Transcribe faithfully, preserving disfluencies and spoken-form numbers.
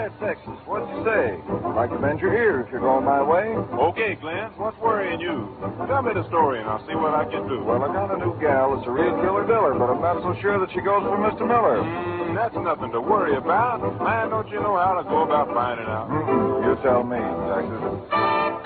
quiet Texas. What'd you say? I'd like to bend your ear if you're going my way. Okay, Glenn. What's worrying you? Tell me the story, and I'll see what I can do. Well, I got a new gal that's a real killer-diller, but I'm not so sure that she goes for Mister Miller. Mm, that's nothing to worry about. Man, don't you know how to go about finding out? Mm-mm. You tell me, Texas.